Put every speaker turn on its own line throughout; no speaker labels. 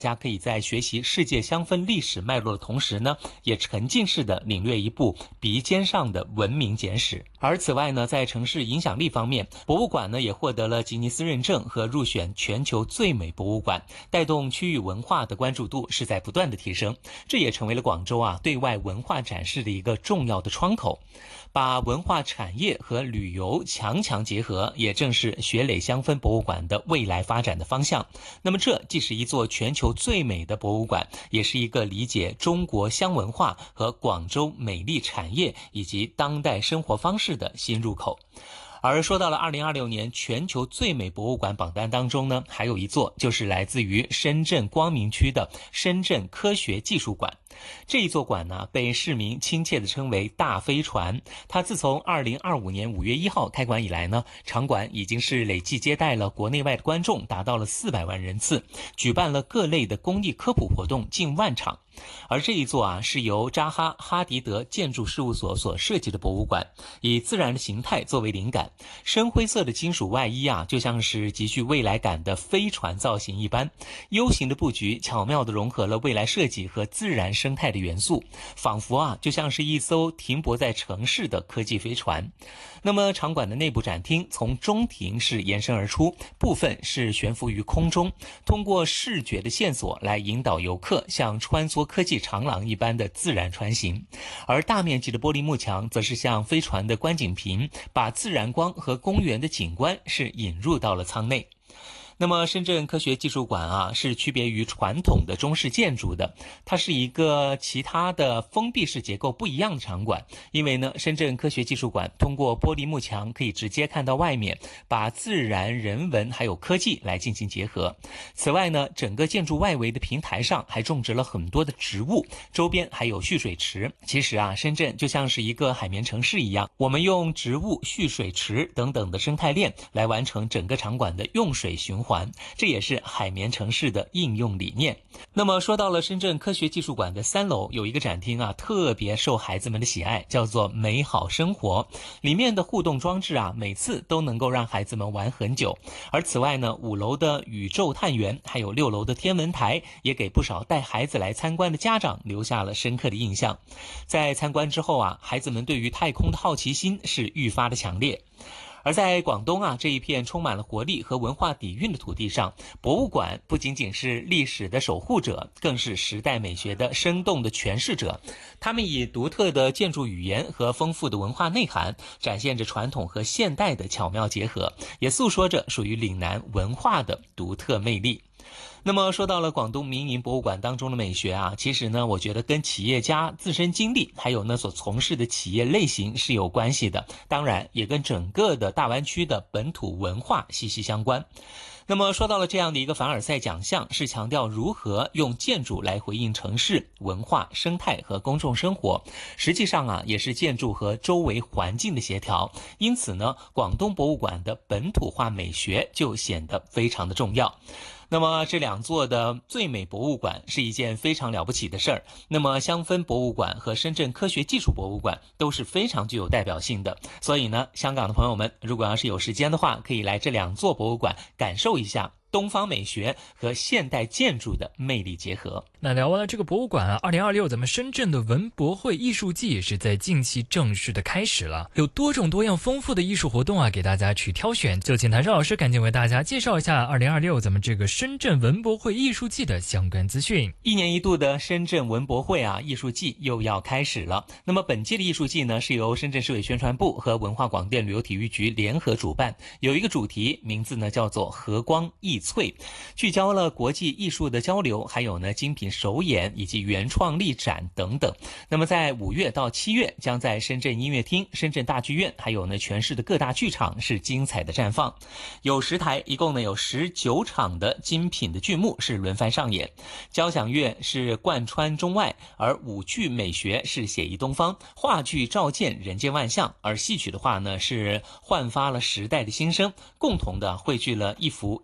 大家可以在学习世界香氛历史脉络的同时呢，也沉浸式的领略一部鼻尖上的文明简史。而此外呢，在城市影响力方面，博物馆呢也获得了吉尼斯认证和入选全球最美博物馆，带动区域文化的关注度是在不断的提升，这也成为了广州对外文化展示的一个重要的窗口。把文化产业和旅游强结合，也正是雪磊香氛博物馆的未来发展的方向。那么这既是一座全球最美的博物馆，也是一个理解中国香文化和广州美丽产业以及当代生活方式的新入口。而说到了2026年全球最美博物馆榜单当中呢，还有一座就是来自于深圳光明区的深圳科学技术馆。这一座馆呢，被市民亲切地称为大飞船。它自从2025年5月1号开馆以来呢，场馆已经是累计接待了国内外的观众达到了400万人次，举办了各类的公益科普活动近万场。而这一座是由扎哈·哈迪德建筑事务所所设计的博物馆，以自然的形态作为灵感，深灰色的金属外衣就像是极具未来感的飞船造型一般，U形的布局巧妙地融合了未来设计和自然生态的元素，仿佛就像是一艘停泊在城市的科技飞船。那么场馆的内部展厅从中庭是延伸而出，部分是悬浮于空中，通过视觉的线索来引导游客像穿梭科技长廊一般的自然穿行。而大面积的玻璃幕墙则是像飞船的观景屏，把自然光和公园的景观是引入到了舱内。那么深圳科学技术馆是区别于传统的中式建筑的，它是一个其他的封闭式结构不一样的场馆。因为呢，深圳科学技术馆通过玻璃幕墙可以直接看到外面，把自然、人文还有科技来进行结合。此外呢，整个建筑外围的平台上还种植了很多的植物，周边还有蓄水池。其实深圳就像是一个海绵城市一样，我们用植物、蓄水池等等的生态链来完成整个场馆的用水循环，这也是海绵城市的应用理念。那么说到了深圳科学技术馆的3楼，有一个展厅特别受孩子们的喜爱，叫做美好生活。里面的互动装置每次都能够让孩子们玩很久。而此外呢，5楼的宇宙探园还有6楼的天文台也给不少带孩子来参观的家长留下了深刻的印象。在参观之后孩子们对于太空的好奇心是愈发的强烈。而在广东这一片充满了活力和文化底蕴的土地上，博物馆不仅仅是历史的守护者，更是时代美学的生动的诠释者。他们以独特的建筑语言和丰富的文化内涵，展现着传统和现代的巧妙结合，也诉说着属于岭南文化的独特魅力。那么说到了广东民营博物馆当中的美学其实呢，我觉得跟企业家自身经历还有呢所从事的企业类型是有关系的，当然也跟整个的大湾区的本土文化息息相关。那么说到了这样的一个凡尔赛奖项，是强调如何用建筑来回应城市文化生态和公众生活，实际上也是建筑和周围环境的协调。因此呢，广东博物馆的本土化美学就显得非常的重要。那么这2座的最美博物馆是一件非常了不起的事儿。那么香氛博物馆和深圳科学技术博物馆都是非常具有代表性的。所以呢，香港的朋友们如果要是有时间的话，可以来这2座博物馆感受一下东方美学和现代建筑的魅力结合。
那聊完了这个博物馆2026咱们深圳的文博会艺术季也是在近期正式的开始了，有多种多样丰富的艺术活动给大家去挑选。就请谭少老师赶紧为大家介绍一下2026咱们这个深圳文博会艺术季的相关资讯。
1年1度的深圳文博会艺术季又要开始了。那么本届的艺术季呢，是由深圳市委宣传部和文化广电旅游体育局联合主办，有一个主题，名字呢叫做和光艺萃，聚焦了国际艺术的交流，还有呢精品首演以及原创力展等等。那么在5月到7月，将在深圳音乐厅、深圳大剧院还有呢全市的各大剧场是精彩的绽放。有10台，一共呢有19场的精品的剧目是轮番上演。交响乐是贯穿中外，而舞剧美学是写意东方，话剧照见人间万象，而戏曲的话呢是焕发了时代的新生，共同的汇聚了一幅艺术荟萃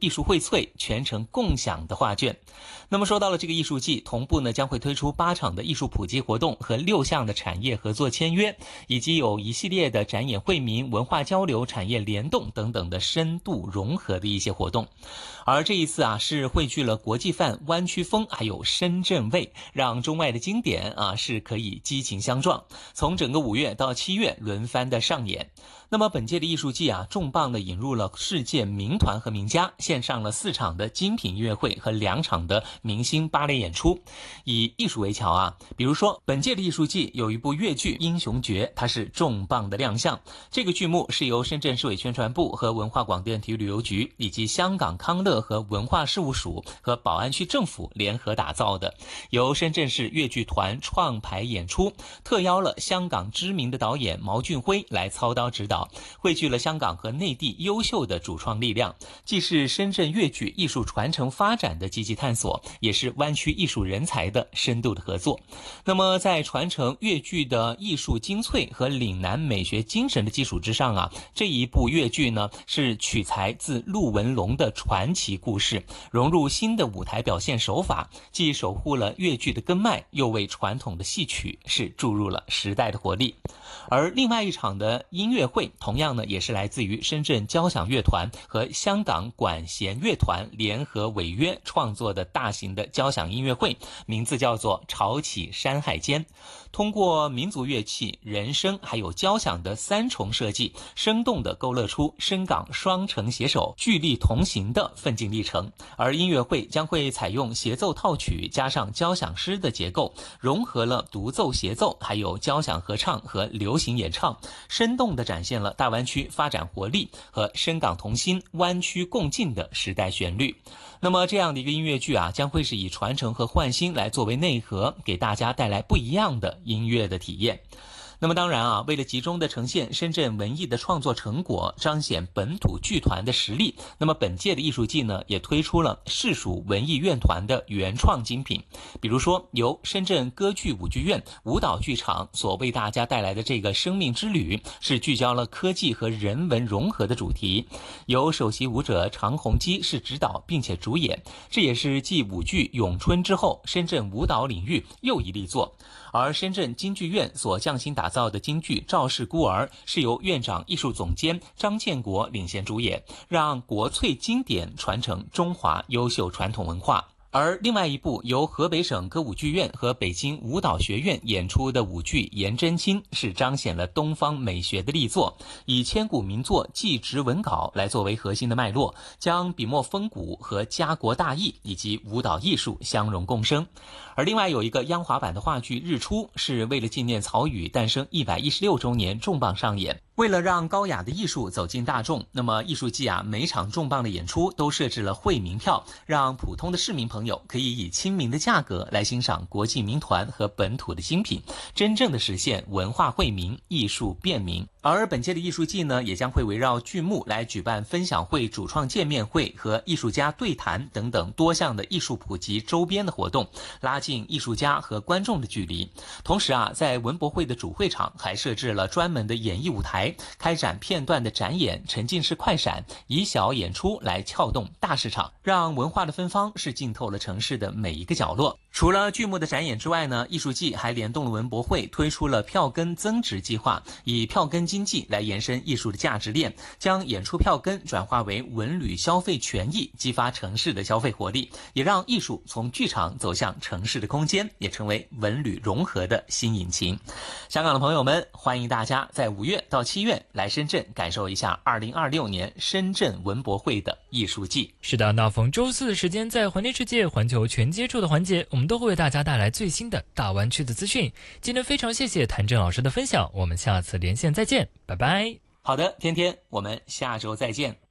粹全程共享的画卷。那么说到了这个艺术季，同步呢将会推出8场的艺术普及活动和6项的产业合作签约，以及有一系列的展演惠民、文化交流、产业联动等等的深度融合的一些活动。而这一次是汇聚了国际范、湾区风还有深圳味，让中外的经典是可以激情相撞，从整个5月到7月轮番的上演。那么本届的艺术季重磅的引入了世界名团和名家，献上了4场的精品音乐会和2场的明星芭蕾演出，以艺术为桥比如说本届的艺术季有一部粤剧《英雄诀》，它是重磅的亮相。这个剧目是由深圳市委宣传部和文化广电体育旅游局以及香港康乐和文化事务署和宝安区政府联合打造的，由深圳市粤剧团创排演出，特邀了香港知名的导演毛俊辉来操刀指导，汇聚了香港和内地优秀的主创力量，既是深圳粤剧艺术传承发展的积极探索，也是湾区艺术人才的深度的合作。那么在传承粤剧的艺术精粹和岭南美学精神的基础之上这一部粤剧呢是取材自陆文龙的传奇故事，融入新的舞台表现手法，既守护了粤剧的根脉，又为传统的戏曲是注入了时代的活力。而另外一场的音乐会同样呢也是来自于深圳交响乐团和香港管弦乐团联合违约创作的大型的交响音乐会，名字叫做潮起山海间。通过民族乐器、人声还有交响的3重设计，生动地勾勒出深港双城携手、聚力同行的奋进历程。而音乐会将会采用协奏套曲加上交响诗的结构，融合了独奏协奏还有交响合唱和流行演唱，生动地展现了大湾区发展活力和深港同心、湾区共进的时代旋律。那么这样的一个音乐剧将会是以传承和焕新来作为内核，给大家带来不一样的音乐的体验。那么当然为了集中的呈现深圳文艺的创作成果，彰显本土剧团的实力，那么本届的艺术季呢也推出了市属文艺院团的原创精品。比如说由深圳歌剧舞剧院舞蹈剧场所为大家带来的这个生命之旅，是聚焦了科技和人文融合的主题，由首席舞者常宏基是指导并且主演，这也是继舞剧咏春之后深圳舞蹈领域又一力作。而深圳京剧院所匠心打造的京剧《赵氏孤儿》是由院长艺术总监张建国领衔主演，让国粹经典传承中华优秀传统文化。而另外一部由河北省歌舞剧院和北京舞蹈学院演出的舞剧《颜真卿》是彰显了东方美学的力作，以千古名作祭侄文稿来作为核心的脉络，将笔墨风骨和家国大义以及舞蹈艺术相融共生。而另外有一个央华版的话剧《日出》，是为了纪念曹禺诞生116周年重磅上演。为了让高雅的艺术走进大众，那么艺术季每场重磅的演出都设置了惠民票，让普通的市民朋友可以以亲民的价格来欣赏国际名团和本土的精品，真正的实现文化惠民、艺术便民。而本届的艺术季呢，也将会围绕剧目来举办分享会、主创见面会和艺术家对谈等等多项的艺术普及周边的活动，拉近艺术家和观众的距离。同时在文博会的主会场还设置了专门的演艺舞台，开展片段的展演、沉浸式快闪，以小演出来撬动大市场，让文化的芬芳是浸透了城市的每一个角落。除了剧目的展演之外呢，艺术季还联动了文博会，推出了票根增值计划，以票根经济来延伸艺术的价值链，将演出票根转化为文旅消费权益，激发城市的消费活力，也让艺术从剧场走向城市的空间，也成为文旅融合的新引擎。香港的朋友们，欢迎大家在5月到7月来深圳感受一下2026年深圳文博会的艺术季。
是的，那逢周四的时间，在环天世界环球全接触的环节，我们都会为大家带来最新的大湾区的资讯。今天非常谢谢谭震老师的分享，我们下次连线再见，拜拜。
好的，天天，我们下周再见。